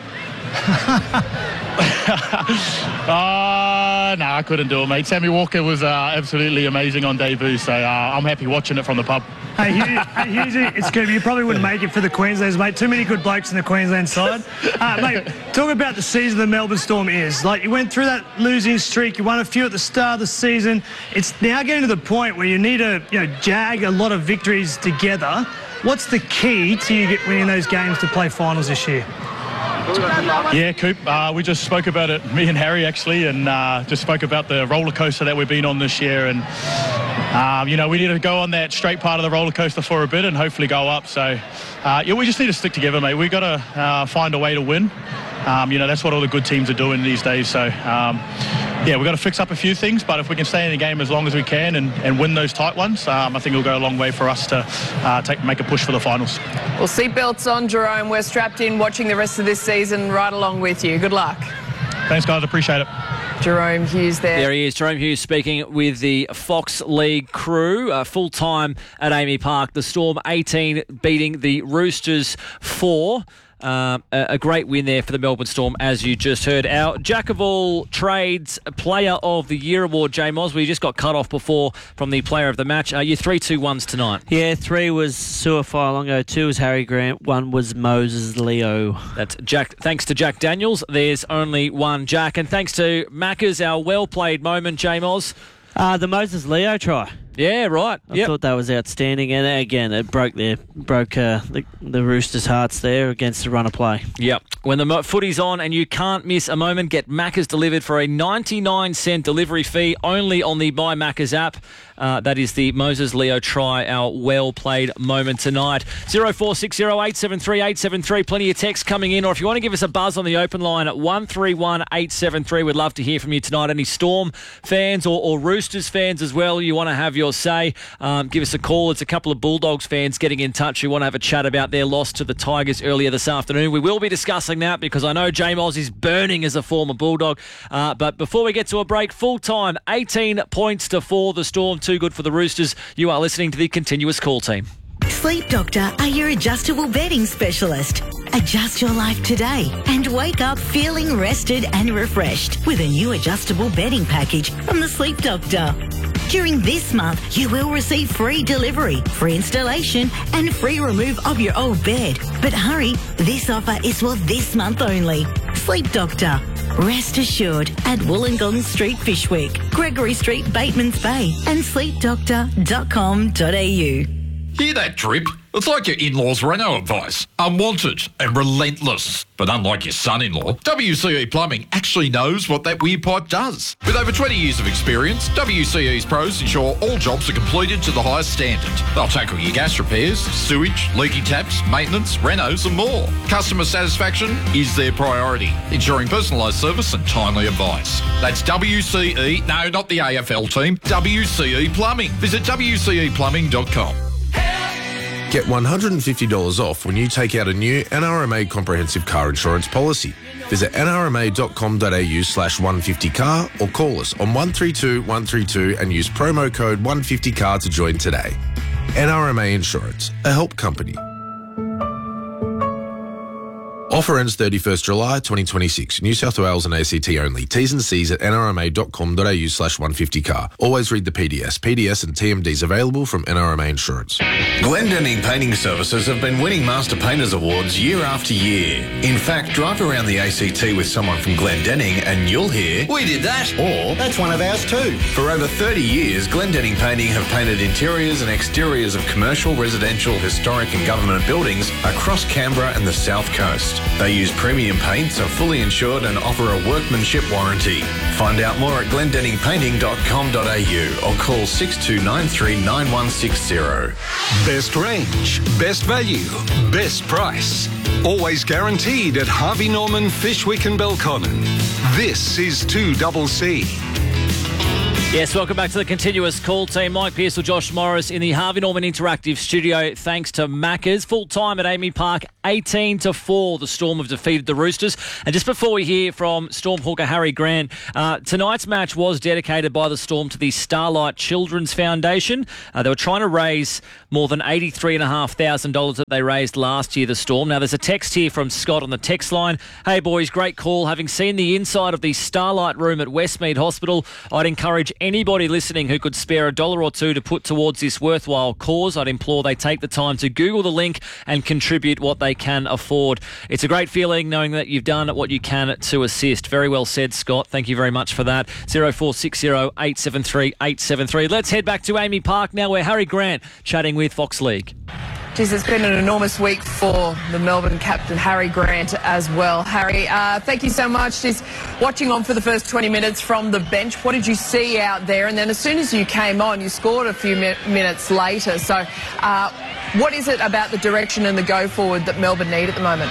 No, I couldn't do it, mate. Sammy Walker was absolutely amazing on debut, so I'm happy watching it from the pub. Hey, Hughesy, it's good. You probably wouldn't make it for the Queenslanders, mate. Too many good blokes in the Queensland side. Mate, talk about the season the Melbourne Storm is. Like, you went through that losing streak. You won a few at the start of the season. It's now getting to the point where you need to, jag a lot of victories together. What's the key to you winning those games to play finals this year? Yeah, Coop, we just spoke about it, me and Harry actually, and just spoke about the roller coaster that we've been on this year, and we need to go on that straight part of the roller coaster for a bit and hopefully go up. So we just need to stick together, mate. We've got to find a way to win. That's what all the good teams are doing these days. So we've got to fix up a few things, but if we can stay in the game as long as we can and win those tight ones, I think it'll go a long way for us to make a push for the finals. Well, seatbelts on, Jerome. We're strapped in watching the rest of this season right along with you. Good luck. Thanks, guys. Appreciate it. Jerome Hughes there. There he is, Jerome Hughes speaking with the Fox League crew. Full-time at Amy Park. The Storm 18 beating the Roosters 4. A great win there for the Melbourne Storm, as you just heard. Our Jack of all trades Player of the Year award, J-Moz, we just got cut off before from the Player of the Match. Your 3-2-1s tonight. Yeah, 3 was Suafailongo, 2 was Harry Grant, 1 was Moses Leo. That's Jack. Thanks to Jack Daniels. There's only one Jack. And thanks to Maccas, our well-played moment, J-Moz. The Moses Leo try. Yeah, right. I thought that was outstanding, and again, it broke the Roosters' hearts there against the run of play. Yep. When the footy's on and you can't miss a moment, get Maccas delivered for a 99-cent delivery fee only on the My Maccas app. That is the Moses Leo try, our well-played moment tonight. 0460873873. Plenty of texts coming in, or if you want to give us a buzz on the open line at 131873, we'd love to hear from you tonight. Any Storm fans or Roosters fans as well, you want to have your say, give us a call. It's a couple of Bulldogs fans getting in touch who want to have a chat about their loss to the Tigers earlier this afternoon. We will be discussing that because I know J-Moz is burning as a former Bulldog. But before we get to a break, full time, 18 points to 4. The Storm, too good for the Roosters. You are listening to the Continuous Call Team. Sleep Doctor are your adjustable bedding specialist. Adjust your life today and wake up feeling rested and refreshed with a new adjustable bedding package from the Sleep Doctor. During this month, you will receive free delivery, free installation and free remove of your old bed. But hurry, this offer is for this month only. Sleep Doctor. Rest assured at Wollongong Street, Fishwick, Gregory Street, Batemans Bay and sleepdoctor.com.au. Hear that drip? It's like your in-laws' Renault advice. Unwanted and relentless. But unlike your son-in-law, WCE Plumbing actually knows what that weird pipe does. With over 20 years of experience, WCE's pros ensure all jobs are completed to the highest standard. They'll tackle your gas repairs, sewage, leaky taps, maintenance, renos and more. Customer satisfaction is their priority, ensuring personalised service and timely advice. That's WCE, no, not the AFL team, WCE Plumbing. Visit WCEplumbing.com. Get $150 off when you take out a new NRMA comprehensive car insurance policy. Visit nrma.com.au/150car or call us on 132 132 and use promo code 150car to join today. NRMA Insurance, a help company. Offer ends 31st July 2026. New South Wales and ACT only. T's and C's at nrma.com.au/150car. Always read the PDS. PDS and TMDs available from NRMA Insurance. Glendinning Painting Services have been winning Master Painters Awards year after year. In fact, drive around the ACT with someone from Glendinning and you'll hear, "We did that," or "That's one of ours too." For over 30 years, Glendinning Painting have painted interiors and exteriors of commercial, residential, historic and government buildings across Canberra and the South Coast. They use premium paints, are fully insured and offer a workmanship warranty. Find out more at glendenningpainting.com.au or call 6293 9160. Best range, best value, best price. Always guaranteed at Harvey Norman, Fishwick and Belconnen. This is 2CC. Yes, welcome back to the continuous call team. Mike Pearcell, Josh Morris in the Harvey Norman Interactive Studio. Thanks to Macca's. Full time at Amy Park, 18-4. The Storm have defeated the Roosters. And just before we hear from Storm hooker Harry Grant, tonight's match was dedicated by the Storm to the Starlight Children's Foundation. They were trying to raise more than $83,500 that they raised last year, the Storm. Now, there's a text here from Scott on the text line. Hey, boys, great call. Having seen the inside of the Starlight room at Westmead Hospital, I'd encourage anybody listening who could spare $1 or $2 to put towards this worthwhile cause. I'd implore they take the time to Google the link and contribute what they can afford. It's a great feeling knowing that you've done what you can to assist. Very well said, Scott. Thank you very much for that. 0460 873 873. Let's head back to Amy Park now, where Harry Grant chatting with Fox League. Geez, it's been an enormous week for the Melbourne captain, Harry Grant, as well. Harry, thank you so much. Just watching on for the first 20 minutes from the bench, what did you see out there? And then as soon as you came on, you scored a few minutes later. So what is it about the direction and the go forward that Melbourne need at the moment?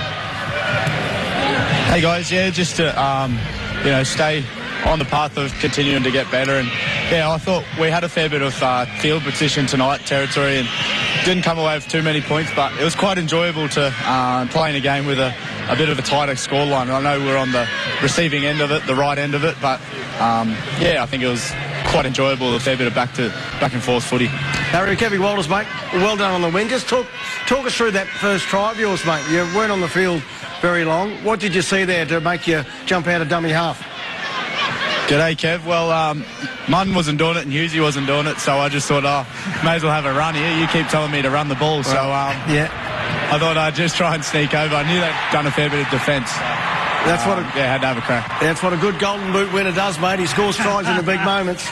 Hey, guys, just to, stay on the path of continuing to get better. And, I thought we had a fair bit of field position tonight, territory, and didn't come away with too many points, but it was quite enjoyable to play in a game with a bit of a tighter scoreline. I know we're on the receiving end of it, the right end of it, but, I think it was quite enjoyable, a fair bit of back and forth footy. Harry, Kevin Walters, mate, well done on the win. Just talk us through that first try of yours, mate. You weren't on the field very long. What did you see there to make you jump out of dummy half? G'day, Kev. Well, Munn wasn't doing it and Hughesy wasn't doing it, so I just thought, may as well have a run here. You keep telling me to run the ball, so I thought I'd just try and sneak over. I knew they'd done a fair bit of defence. That's what had to have a crack. That's what a good Golden Boot winner does, mate. He scores tries in the big moments.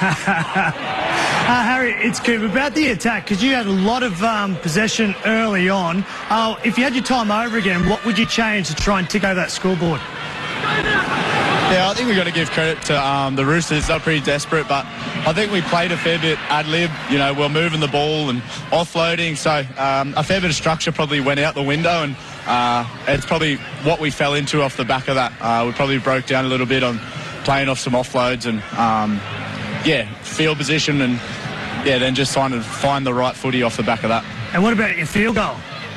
Harry, it's good about the attack, because you had a lot of possession early on. If you had your time over again, what would you change to try and tick over that scoreboard? Yeah, I think we've got to give credit to the Roosters. They're pretty desperate, but I think we played a fair bit ad-lib. We're moving the ball and offloading, so a fair bit of structure probably went out the window, and it's probably what we fell into off the back of that. We probably broke down a little bit on playing off some offloads and, field position and, then just trying to find the right footy off the back of that. And what about your field goal?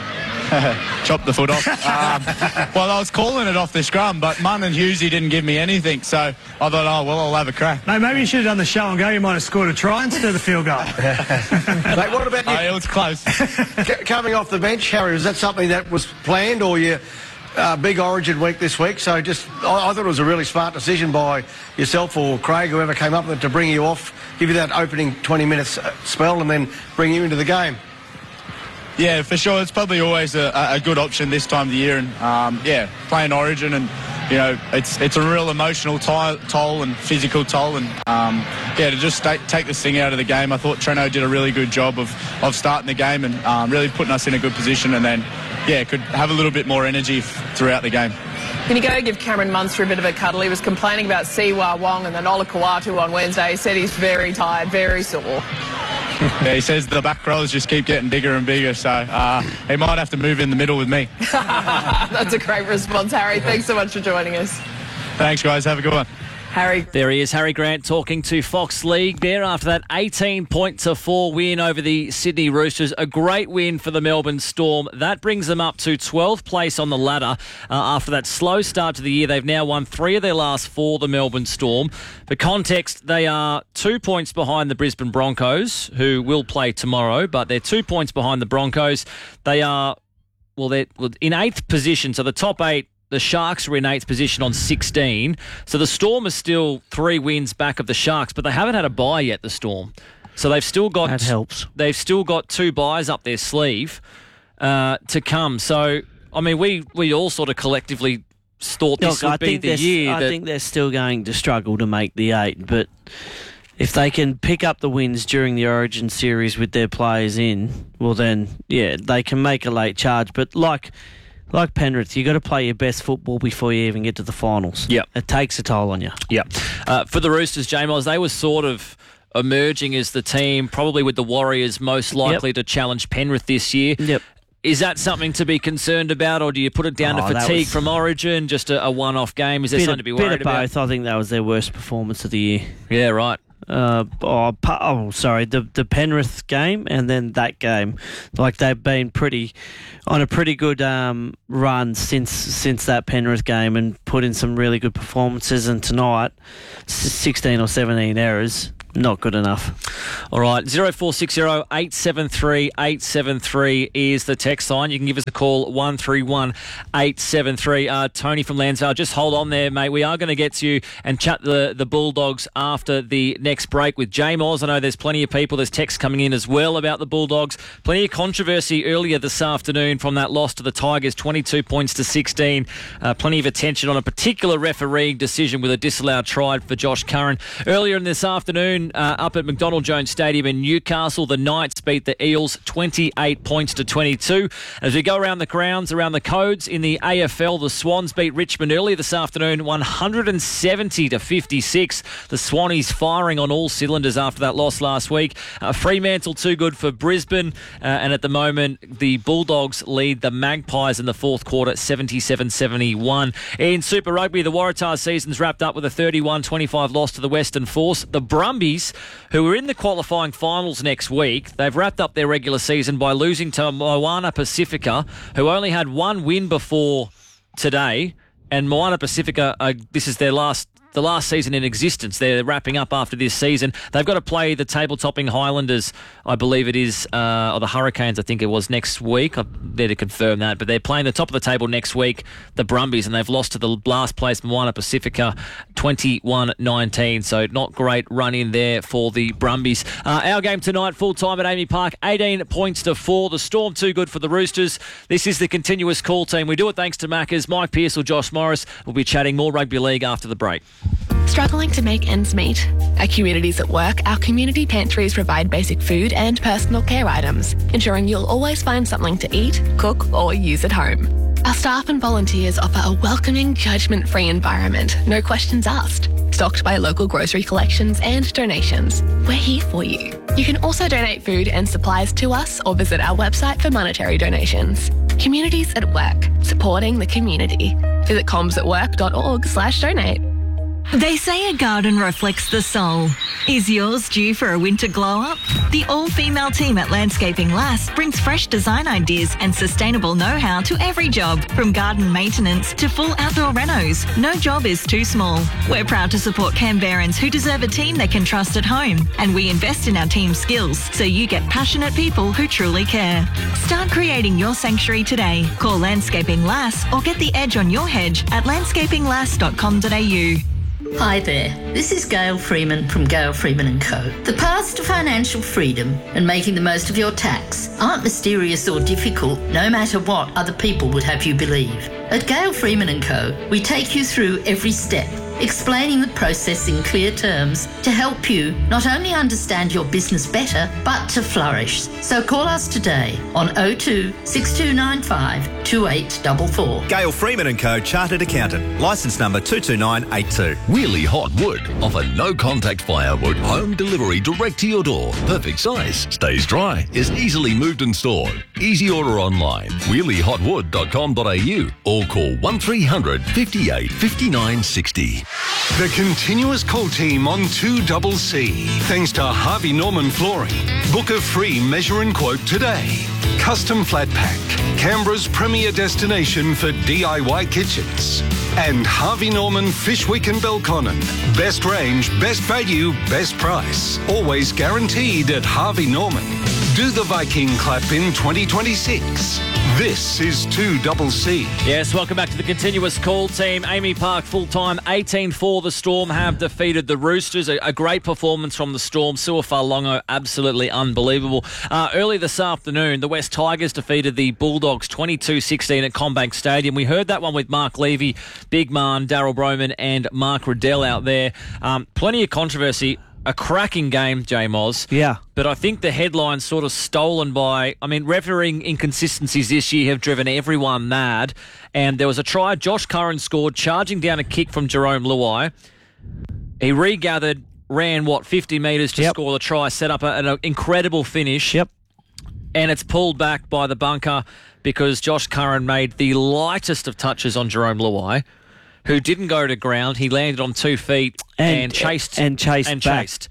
Chop the foot off. Well, I was calling it off the scrum, but Munn and Hughesy didn't give me anything, so I thought, I'll have a crack. Mate, maybe you should have done the show and go. You might have scored a try instead of the field goal. Mate, what about you? It was close. Coming off the bench, Harry, was that something that was planned, or your big Origin week this week? So I thought it was a really smart decision by yourself or Craig, whoever came up with it, to bring you off, give you that opening 20 minutes spell, and then bring you into the game. Yeah, for sure. It's probably always a good option this time of the year, and playing Origin, and it's a real emotional toll and physical toll, and to just take this thing out of the game. I thought Treno did a really good job of starting the game and really putting us in a good position, and then could have a little bit more energy throughout the game. Can you go give Cameron Munster a bit of a cuddle? He was complaining about Siwa Wong and then Ola Kawatu on Wednesday. He said he's very tired, very sore. Yeah, he says the back rows just keep getting bigger and bigger, so he might have to move in the middle with me. That's a great response, Harry. Thanks so much for joining us. Thanks, guys. Have a good one. Harry. There he is, Harry Grant, talking to Fox League there after that 18-4 win over the Sydney Roosters. A great win for the Melbourne Storm. That brings them up to 12th place on the ladder. After that slow start to the year, they've now won 3 of their last 4, the Melbourne Storm. For context, they are 2 points behind the Brisbane Broncos, who will play tomorrow, but they're 2 points behind the Broncos. They are, they're in 8th position, so the top 8. The Sharks are in 8th position on 16. So the Storm are still 3 wins back of the Sharks, but they haven't had a bye yet, the Storm. So they've still got... That helps. They've still got 2 byes up their sleeve to come. So, I mean, we all sort of collectively thought this would be the year. I think they're still going to struggle to make the 8, but if they can pick up the wins during the Origin series with their players in, well then, they can make a late charge. But like like Penrith, you got to play your best football before you even get to the finals. Yep. It takes a toll on you. Yep. For the Roosters, J-Miles, they were sort of emerging as the team, probably with the Warriors most likely to challenge Penrith this year. Yep. Is that something to be concerned about, or do you put it down to fatigue from Origin, just a one-off game? Is there something to be worried about? Both. I think that was their worst performance of the year. Yeah, right. The Penrith game and then that game. Like, they've been on a pretty good run since that Penrith game and put in some really good performances. And tonight, 16 or 17 errors. Not good enough. All right, 0460 873 873 is the text line. You can give us a call, 131 873. Tony from Lansdale, just hold on there, mate. We are going to get to you and chat the Bulldogs after the next break with J-Moz. I know there's plenty of people, there's texts coming in as well about the Bulldogs. Plenty of controversy earlier this afternoon from that loss to the Tigers, 22 points to 16. Plenty of attention on a particular refereeing decision with a disallowed try for Josh Curran. Earlier in this afternoon, up at McDonald Jones Stadium in Newcastle, the Knights beat the Eels 28 points to 22. As we go around the grounds, around the codes in the AFL, the Swans beat Richmond earlier this afternoon 170 to 56. The Swannies firing on all cylinders after that loss last week. Fremantle too good for Brisbane, and at the moment the Bulldogs lead the Magpies in the fourth quarter 77-71. In Super Rugby, the Waratahs season's wrapped up with a 31-25 loss to the Western Force. The Brumbies, who are in the qualifying finals next week, they've wrapped up their regular season by losing to Moana Pacifica, who only had one win before today. And Moana Pacifica, this is the last season in existence. They're wrapping up after this season. They've got to play the table-topping Highlanders, I believe it is, or the Hurricanes, I think it was, next week. I'm there to confirm that. But they're playing the top of the table next week, the Brumbies, and they've lost to the last place Moana Pacifica 21-19. So not great run in there for the Brumbies. Our game tonight, full-time at Amy Park, 18 points to 4. The Storm too good for the Roosters. This is the continuous call team. We do it thanks to Macca's. Mike Pearce or Josh Morris will be chatting more rugby league after the break. Struggling to make ends meet? At Communities at Work, our community pantries provide basic food and personal care items, ensuring you'll always find something to eat, cook, or use at home. Our staff and volunteers offer a welcoming, judgment-free environment, no questions asked. Stocked by local grocery collections and donations. We're here for you. You can also donate food and supplies to us or visit our website for monetary donations. Communities at Work, supporting the community. Visit comsatwork.org/donate. They say a garden reflects the soul. Is yours due for a winter glow-up? The all-female team at Landscaping Lass brings fresh design ideas and sustainable know-how to every job, from garden maintenance to full outdoor renos. No job is too small. We're proud to support Canberrans who deserve a team they can trust at home, and we invest in our team's skills so you get passionate people who truly care. Start creating your sanctuary today. Call Landscaping Lass or get the edge on your hedge at landscapinglass.com.au. Hi there, this is Gail Freeman from Gail Freeman & Co. The paths to financial freedom and making the most of your tax aren't mysterious or difficult, no matter what other people would have you believe. At Gail Freeman & Co, we take you through every step, explaining the process in clear terms to help you not only understand your business better, but to flourish. So call us today on 02 6295 2844. Gail Freeman & Co, Chartered Accountant, licence number 22982. Wheelie Hot Wood offer no-contact firewood, home delivery direct to your door. Perfect size, stays dry, is easily moved and stored. Easy order online, wheeliehotwood.com.au or call 1300 58 59 60. The continuous call team on 2CC. Thanks to Harvey Norman Flooring. Book a free measure and quote today. Custom Flat Pack, Canberra's premier destination for DIY kitchens. And Harvey Norman Fishwick and Belconnen. Best range, best value, best price. Always guaranteed at Harvey Norman. Do the Viking clap in 2026. This is 2CC. Yes, welcome back to the continuous call team. Amy Park full-time, 18-4. The Storm have defeated the Roosters. A great performance from the Storm. Suafalongo, absolutely unbelievable. Early this afternoon, the West Tigers defeated the Bulldogs 22-16 at CommBank Stadium. We heard that one with Mark Levy, Big Man, Daryl Broman and Mark Riddell out there. Plenty of controversy a cracking game, J-Moz. Yeah. But I think the headline's sort of stolen by... I mean, refereeing inconsistencies this year have driven everyone mad. And there was a try. Josh Curran scored, charging down a kick from Jerome Luai. He regathered, ran, 50 metres to score the try, set up an incredible finish. Yep. And it's pulled back by the bunker because Josh Curran made the lightest of touches on Jerome Luai, who didn't go to ground. He landed on 2 feet and chased back.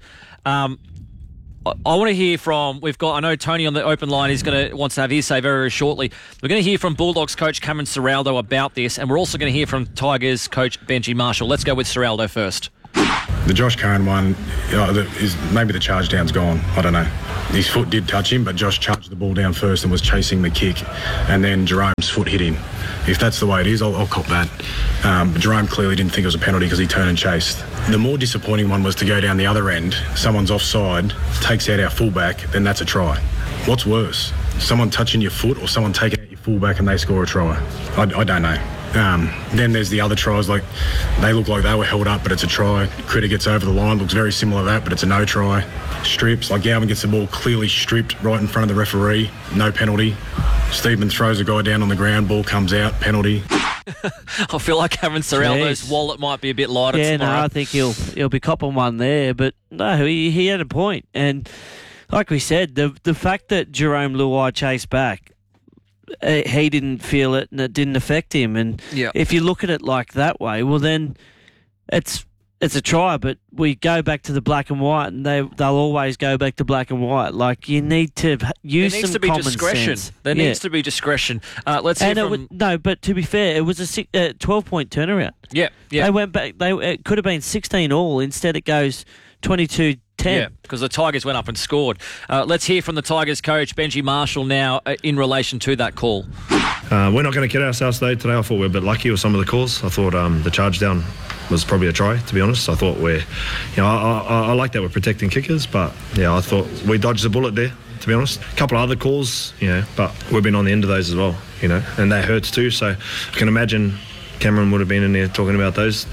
I want to hear from... I know Tony on the open line wants to have his say very, very shortly. We're going to hear from Bulldogs coach Cameron Ciraldo about this, and we're also going to hear from Tigers coach Benji Marshall. Let's go with Ciraldo first. The Josh Curran one is maybe the charge down's gone. I don't know. His foot did touch him, but Josh charged the ball down first and was chasing the kick, and then Jerome's foot hit him. If that's the way it is, I'll cop that. But Jerome clearly didn't think it was a penalty because he turned and chased. The more disappointing one was to go down the other end. Someone's offside, takes out our fullback, then that's a try. What's worse? Someone touching your foot or someone taking out your fullback and they score a try? I don't know. Then there's the other tries, like they look like they were held up, but it's a try. Critter gets over the line, looks very similar to that, but it's a no try. Strips, like Galvin gets the ball clearly stripped right in front of the referee, no penalty. Stephen throws a guy down on the ground, ball comes out, penalty. I feel like Cameron Ciraldo's wallet might be a bit lighter tomorrow. No, I think he'll be copping one there, but no, he had a point. And like we said, the fact that Jerome Luai chased back, he didn't feel it and it didn't affect him. And if you look at it like that way, well then it's a try, but we go back to the black and white and they'll always go back to black and white. Like, you need to use some common sense. There needs to be discretion. Let's hear from... but to be fair, it was a 12-point turnaround. Yeah. They went back. It could have been 16 all. Instead it goes 22-10. Yeah, because the Tigers went up and scored. Let's hear from the Tigers coach, Benji Marshall, now in relation to that call. We're not going to kid ourselves today. I thought we were a bit lucky with some of the calls. I thought the charge down was probably a try, to be honest. I thought I like that we're protecting kickers, but I thought we dodged the bullet there, to be honest. A couple of other calls, but we've been on the end of those as well, and that hurts too. So I can imagine Cameron would have been in there talking about those.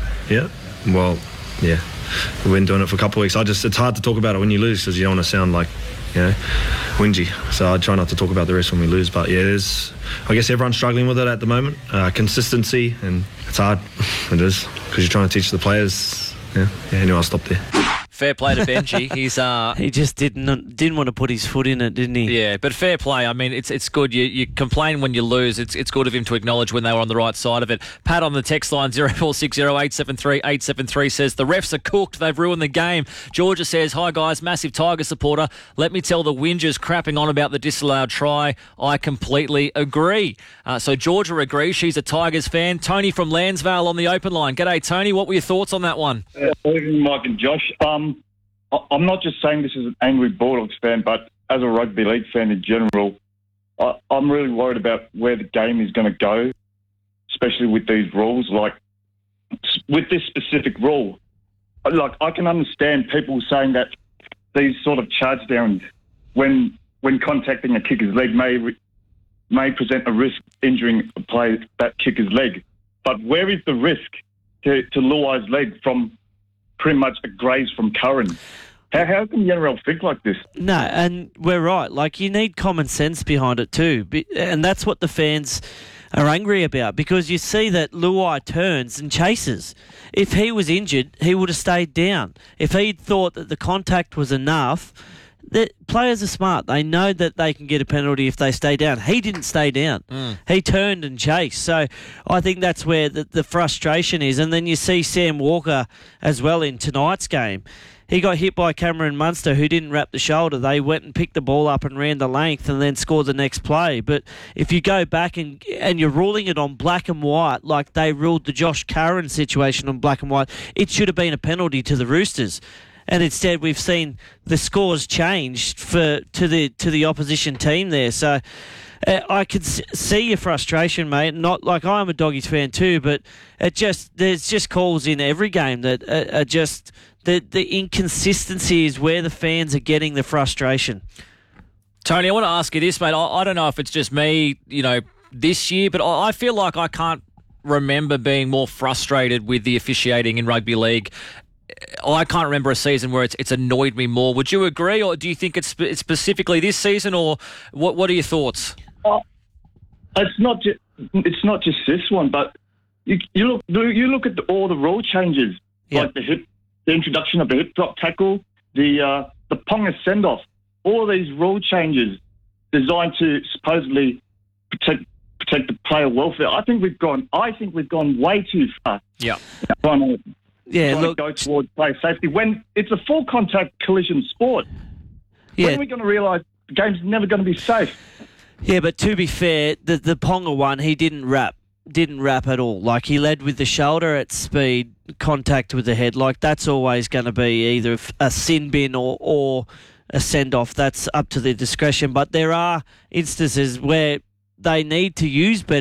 We've been doing it for a couple of weeks. It's hard to talk about it when you lose because you don't want to sound like, whingy. So I try not to talk about the rest when we lose. But I guess everyone's struggling with it at the moment. Consistency, and it's hard. It is, because you're trying to teach the players. Anyway, I'll stop there. Fair play to Benji. He just didn't want to put his foot in it, didn't he? Yeah, but fair play. I mean, it's good. You complain when you lose. It's good of him to acknowledge when they were on the right side of it. Pat on the text line 0460873873 says the refs are cooked. They've ruined the game. Georgia says, hi guys, massive Tiger supporter. Let me tell the whingers crapping on about the disallowed try. I completely agree. So Georgia agrees. She's a Tigers fan. Tony from Lansvale on the open line. G'day, Tony. What were your thoughts on that one? Mike and Josh. I'm not just saying this as an angry Bulldogs fan, but as a rugby league fan in general, I'm really worried about where the game is going to go, especially with these rules. Like, with this specific rule, like, I can understand people saying that these sort of charge downs, when contacting a kicker's leg, may present a risk injuring a player that kicker's leg. But where is the risk to Luai's leg from pretty much a graze from Curran? How can the NRL think like this? No, and we're right. Like, you need common sense behind it too. And that's what the fans are angry about, because you see that Luai turns and chases. If he was injured, he would have stayed down. If he'd thought that the contact was enough, the players are smart. They know that they can get a penalty if they stay down. He didn't stay down. He turned and chased. So I think that's where the frustration is. And then you see Sam Walker as well in tonight's game. He got hit by Cameron Munster, who didn't wrap the shoulder. They went and picked the ball up and ran the length and then scored the next play. But if you go back and you're ruling it on black and white, like they ruled the Josh Curran situation on black and white, it should have been a penalty to the Roosters. And instead, we've seen the scores changed to the opposition team there. So I could see your frustration, mate. Not like I'm a Doggies fan too, but there's just calls in every game that are just the inconsistency is where the fans are getting the frustration. Tony, I want to ask you this, mate. I don't know if it's just me, this year, but I feel like I can't remember being more frustrated with the officiating in rugby league I can't remember a season where it's annoyed me more. Would you agree, or do you think it's specifically this season, or what are your thoughts? It's not just this one, but you look at all the rule changes, like the introduction of the hip drop tackle, the Ponga send off, all these rule changes designed to supposedly protect the player welfare. I think we've gone way too far. Yeah. Trying to go towards player safety when it's a full contact collision sport. When are we going to realise the game's never going to be safe? Yeah, but to be fair, the Ponga one, he didn't wrap at all. Like, he led with the shoulder at speed, contact with the head. Like, that's always going to be either a sin bin or a send-off. That's up to their discretion. But there are instances where they need to use better